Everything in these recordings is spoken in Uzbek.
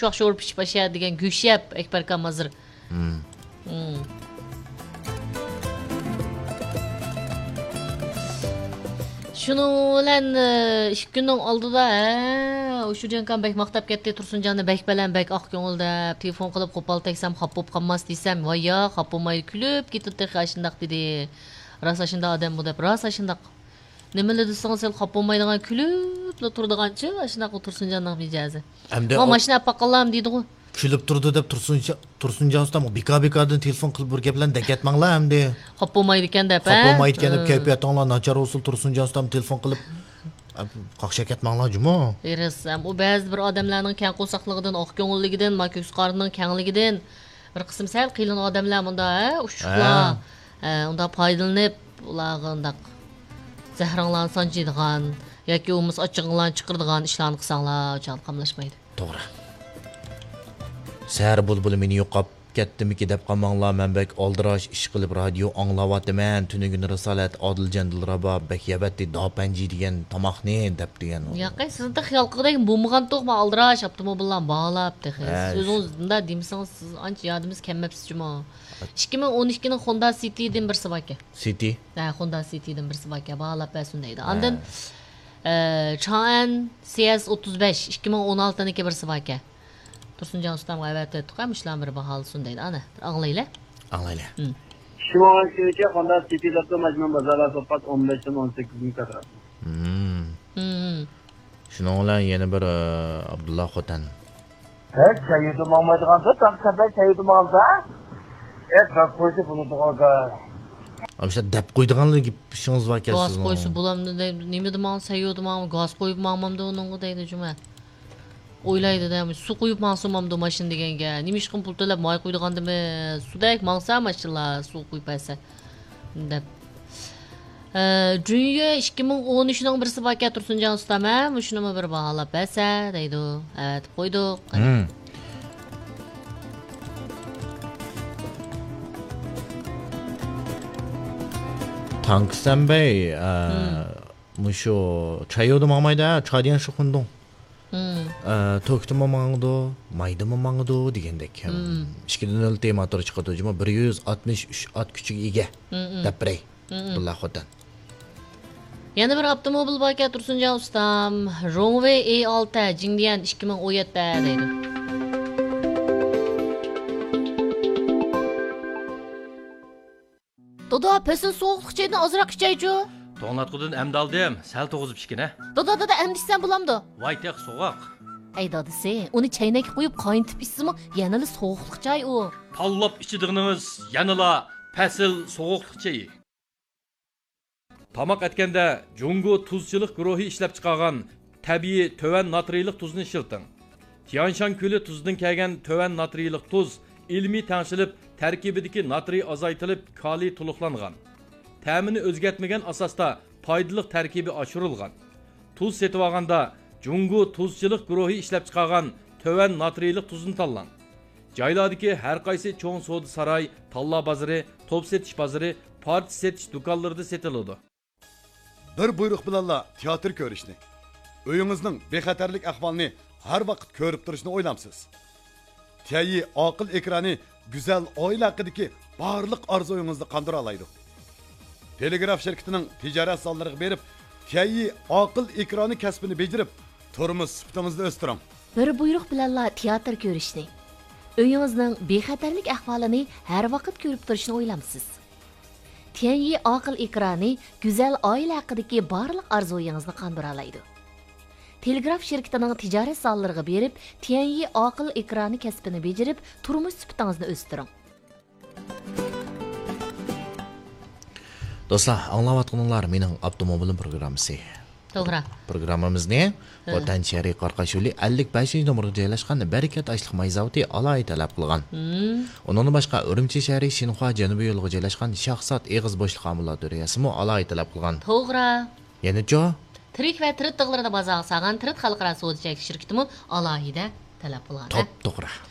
shu sho'r pishib pasha degan go'shyap Akbar kam hozir. Şunu bilan 2 kunning oldida o'sha Jankan bek maqtab ketdi Tursunjonni bek bilan bek oq ko'ngil deb telefon qilib qo'pol teksam xap bo'lib qolmas desam, voy yo, xap bo'lmay kulib ketdi qashindaq dedi. Rosa shundoq odam bu deb, rosa shundoq. Nimalar desangiz sen xap bo'lmaydigan kulib turdigancha, shundoq Tursunjonning mijozi. Ma mashina paqalam deydi-ku. Kulib turdi deb Tursunjon ustam bika-bikadan telefon qilib bir gap bilan dakatmanglar hamda. Xap bo'lmaydi ekan deb, Xap bo'lmaydi ekan deb kayfiyatinglar nachar bo'lsin Tursunjon ustam telefon qilib qaqsha ketmanglar jumo. Erasam, u ba'zi bir odamlarning kang qo'saqligidan, oq ko'ngilligidan, mako'z qorining kangligidan bir qism sal qiyin odamlar bunda, ushlar, unda foydalanib ularga zahranglansan deydigan yoki o'miz ochig'inglarni chiqirdigan ishlarni qilsanglar, jon qamlashmaydi. To'g'ri. Səhər bulbulu meni yo'qab ketdimiki deb qolmanglar, men bek oldirash ish qilib radio anglayapman. Tunugini risolat Odiljon Dilrabo bek yabatdi dopanji degan tomoqni deb degan. Yo'q, sizda xiyol qilgan bo'lmagan to'qma oldirash avtomobillarni bog'lab dedi. O'zingiz bunda demisiniz, siz ancha yodimiz kelmabsiz juma. 2012 ning Honda City'dan birsi bor ekan. City? Ha, Honda City'dan birsi bor ekan, bog'lab bersin deydi. Ondan Chang'an CS35 2016 niki birsi bor ekan. Tursunjon ustamga avat etdik ham ishlar bir baholsin deydi. Ana, anglaylar. Anglaylar. Shimovachicha Honda City'da majmua bozorlar so'pat 15 dan 18 ming kvadrat. Shuning bilan yana bir Abdullah Xotan. Chayudu Muhammadxonda taqsada chayudu Muhammad. Gaz qo'ysa buni to'g'riga. Amşa deb qo'ydiganligi ishingiz bor ekan siz. Gaz qo'ysa bulamdi nima demoq sayyodu men gaz qo'yib mamamda uningga deydi juma. O'ylaydi da, su qo'yib mansumamda mashin deganga. Nima ish qilib pul to'lab moy qo'ydigandimi? Sudak mangsa mashinlar su qo'yib paysa. deb. Dünya 2013 ning birisi bor ekan Tursunjon ustam, shuni bir baholab bersa deydi. Evet, qo'ydik. Tanksan bey, mushu chayodu mamayda chadiyan shuqundum. To'kdimi mangdu, maydimi mangdu degandek. 2006 motor chiqadi, 163 ot kuchiga ega. Dabray. Alloh xotan. Yana bir avtomobil bor ekan Tursunjon ustam, Romwe E6 Jingdian 2017 deydi. Doda, pesin soğuqlıqçaydan azraq içaycu. To'nglatqudan emdi aldim, sal to'g'izib ishkina. Doda emdishsan bulamdi. Voy teq so'g'oq. Ey dadisi, uni chaynakka qo'yib qayintib ichsimi, yanali so'g'liq chay u. Pallab ichidig'inimiz yanala pasil so'g'liq chay. Tamoq etganda Jungo tuzchilik guruhi ishlab chiqargan tabiiy töven natriylik tuzni ishilting. Tianshan ko'li tuzidan kelgan töven natriylik tuz ilmiy tangshilib tarkibidagi natriy azaytilib kaliy to'liqlangan. Ta'mini o'zgartmagan asosda foydali tarkibi oshirilgan. Tuz setib olganda Jungo tuzchilik guruhi ishlab chiqargan töven natriylik tuzni tanlang. Joylardagi har qaysi cho'ng savdo saroy, talla bozori, top setish bozori, parti setish do'konlarida setiladi. Bir buyruq bilanla teatr ko'rishni, uyingizning bexatarlik ahvolini har vaqt ko'rib turishni o'ylamsiz. Tayi aql ekrani go'zal oila haqidagi barliq orzuyingizni qondira oladi. Telegraf shirkatining tijorat sonlariga berib, Tayi aql ekrani kasbini bejarib, turmush sifatingizni o'stiring. Bir buyruq bilanla teatr ko'rishni, uyingizning bexatarlik ahvolini har vaqt ko'rib turishni o'ylamsiz. Tayi aql ekrani go'zal oila haqidagi barliq orzuyingizni qondira oladi. Telegraf shirkatining tijorat sonlariga berib, Tayi aql ekrani kasbini bejarib, turmush sifatingizni o'stiring. Do'stlar, anglayotganlar mening avtomobilim programmasi. To'g'ri. Programmamizni Vatan Shariq Qarqashuli 55-nomerda joylashgan Barakat ashliq mayzavti alay talab qilgan. Undan boshqa Urumchi shahri Shinxua janubiy yo'liga joylashgan Shahzod Eg'iz boshliq ambulatöriyasimi alay talab qilgan. To'g'ri. Yana-chi Tirik va tirit tog'larida bozor sog'an Tirit xalqaro savdo shirkatimi alohida talab qilgan. To'g'ri.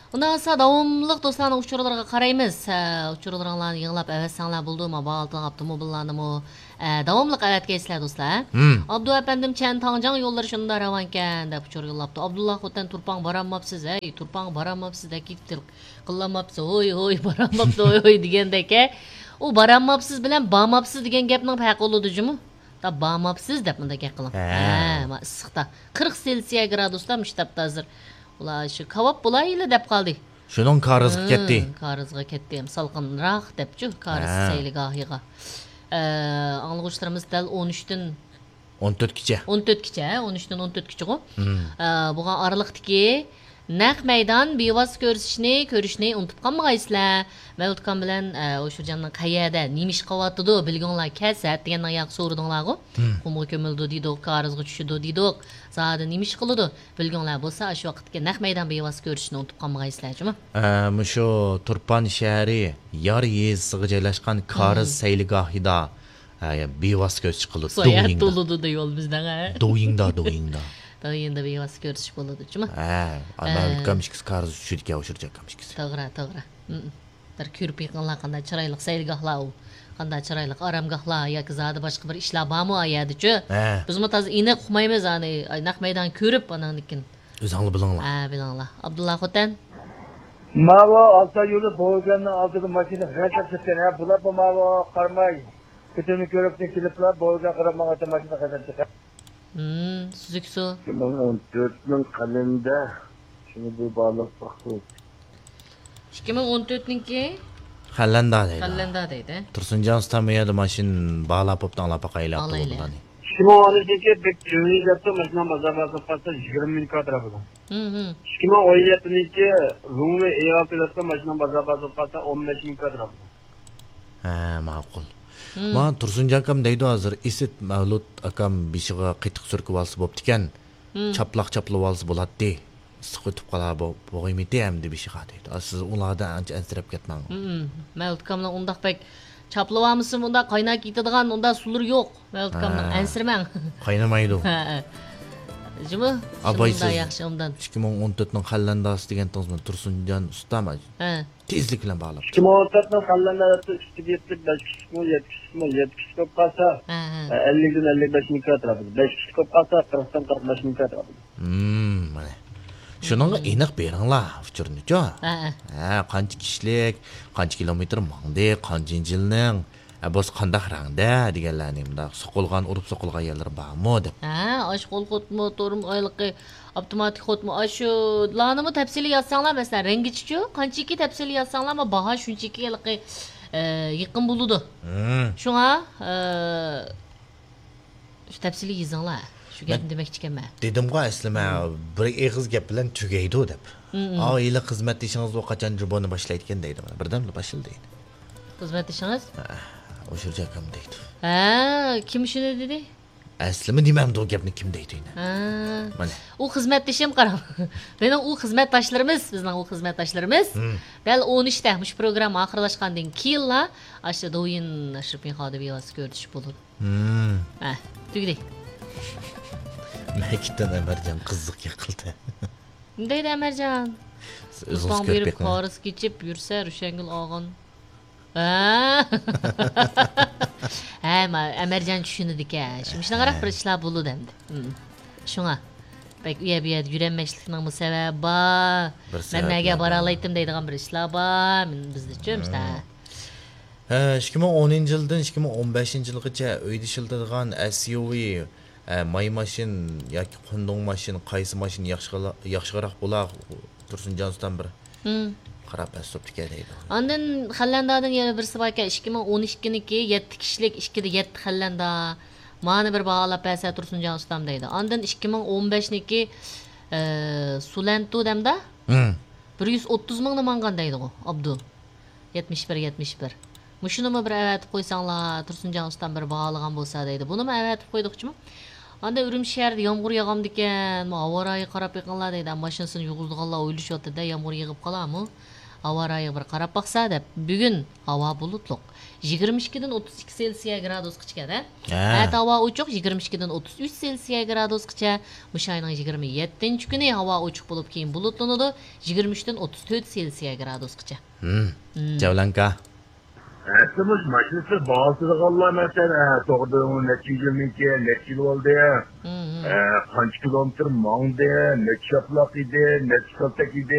Undan sonra davamlıq dostlarning uçurlarga qaraymiz. Uçurlarlarni yığılab əvətsənlər buldum, bağaltın aptımı bullanımı. Davamlıq əvətkeysizlər dostlar. Abdu əpəndim çən Tangcan yolları şunda ravanken dep uçur yollaptı. Abdullah xotan Turpan baranmapsız, Turpan baranmapsız da kittir. Qıllamapsız, oy baranmapsız, oy degендek. O baranmapsız bilan bamapsız degan gapning farqi bo'ladi-jimi? Da bamapsız deb bunda gap qilam. Ma issiqda 40 Selsiya gradusda mishtabda hozir. Ular shu kavab bo'layli deb qoldi. Şunun karızı ketdi. Karızga ketdi. Salqinroq debchu, karız sayligohiga. Anlıqçılarımız dal 13'tün 14 kice. 14 kice, 13'tün 14 kice go. Buğa aralıqdaki naq meydan bevas ko'rishni unutib qolmaysizlar. Men o'tgan bilan o'sha janning qayerda nima ish qilyapti bilganlar kelsa degan oyoq so'radinglar go. Qumga ko'mildi deydi, qarzga tushdi deydi. Zodi nima ish qiladi bilganlar bo'lsa, shu vaqtga naq meydan bevas ko'rishni unutib qolmaysizlarmi? Mushu Turpan shahri yar yezisiga joylashgan Kariz sayligohida bevas ko'rish qiladi. Soyat to'ludi deyol bizdan. Doyingda. Da endi bevas ko'rish bo'ladi-chimi? Ana kamishkis karız tushirga o'shirjak kamishkis. To'g'ri. Bir ko'rib yaqinlar qanday chiroyli sayilgohlar u. Qanday chiroyli aramgohlar yoki zodi boshqa bir ishlar bormi ayadi-chu. Biz mutaz iniq uqmaymiz ani naq maydon ko'rib ananikin. O'zinglar bilinglar. Bilinglar. Abdullah xotan. Mavo alta yo'li bo'lgandan oldida mashina g'ajab ketgan. Bular bu mavo qarmay. Ketini ko'rib keliblar, bo'lgan qaramaga mashina g'ajab ketgan. Suzuksu. 2014'nin kalende şimdi bir bağlılık baktı. 2014'ninki Xallanda deydi. Xallanda deydi. Tursunjan ustamiyada mashin bağlap optanlap qaylap bo'ladi. 2012'de pek cümleyi yaptı, maşına mazabası fazla 20 bin kadar buldu. 2017'de Rum'u eyvaltı yaptı, maşına mazabası fazla 15 bin kadar buldu. Ma'qul. Ma Tursunjan akam deydi hozir Isit Mavlud akam beshiga qitiq surkib olsa bo'pti ekan. Chaplab olsa bo'ladi. Issiq o'tib qolar bo'g'imidi hamdi beshiga deydi. Siz ulardan ancha ansirab ketmang. Mavlud akamning undaq pek chaplavamisiz, unda qaynab ketadigan unda sular yo'q. Mavlud akamning ansirmang. Qaynamaydi. Jimi? Abaysiz. Yaxshi undan. 2014ning Xallandasi degan tozma Tursunjan ustama. Tezlik bilan bağlab. 2014'nin kalenderde üstü yettik, 5 kişi kop kalsa 50'den 55 bin kadar buldu. 5 kişi kop kalsa 40'dan 45 bin kadar buldu. Mana. Shuningga aniq beringlar uchurni-ku. Qancha kishilik, qancha kilometr mangdi, qancha yilning, bo'z qandaq rangda deganlarning bunda soqolgan urib soqolgan yerlar bormi deb. Osh qo'lqot motorim oyliqi avtomatik xotmi shularni tafsiliy yozsanglar masalan rangichi-ku, qanchaki tafsiliy yozsanglar baho shunchaki yaqin bo'ladi. Shunga shu tafsiliy yozinglar. Shu gapni demoqchi ekanman. Dedim-ku aslima bir eg'iz gap bilan tugaydi deb. Oila xizmat ishingiz qachon jiboni boshlaydi ekan deydi. Birdamla boshlaydi. Xizmat ishingiz? O'shirja kam deydi. Kim shuni dedi? Aslimi demamdi o gapni kim deydi. Mana. U xizmatdashim qaram. Mening u xizmatdoshlarimiz, bizning u xizmatdoshlarimiz. Dal 13'da mush program oxirlashgandan keyinla ashu do'yin Ashrafin Xodibiyevas ko'rish bo'ldi. Tugdi. Makitdan Amarjon qiziq yiqildi. Deydi Amarjon. O'zbekiston berib Qoris kechib yursa Rushangul og'in. Amarjon tushunadi-ku. Shunga qarab bir ishlar bo'ldi endi. Shunga. Bak u yerda yurolmaslikning sababi bor. Men nega bora olmaydim deydigan bir ishlar bor. Bizda tushunishda. 2010-yildan 2015-yilgacha uyda ishlatadigan SUV may mashin yoki qundung mashin qaysi mashin yaxshiroq bo'lar Tursunjon ustam bir qarab asubdi deydi. Ondan Xallandadan yana birisi bor ekan 2012niki 7 kishilik 2 da 7 Xallanda. Mana bir bağlap bersa Tursunjon ustam deydi. Ondan 2015niki Sulantu demda 130 mingni mangan deydi o Abdu. 71. Mushunimi bir avatib qo'ysanglar Tursunjon ustam bir bağlagan bo'lsa deydi. Buni men avatib qo'ydiqchimi? Anda Urumchi shahrida yomg'ir yog'amdi ekan, havoraga qarab yiqinlar deydi. Mashinasini yug'ildiganlar o'ylashyapti-da, yomg'ir yig'ib qolarmi? havo rayiga bir qarab baqsa deb, bugun havo bulutliq. 22 dan 32 Selsiya gradusgacha da. At havo ochiq 22 dan 33 Selsiya gradusgacha. Mush oyning 27-kuni havo ochiq bo'lib, keyin bulutlanadi 23 dan 34 Selsiya gradusgacha. Javlanka. Esimiz makinesi bağlısızlıqlar mesela doğduğun neticemiki neçil oldu. Kaç kilometre mağdı, ne çaplak idi, ne çıkaltak idi.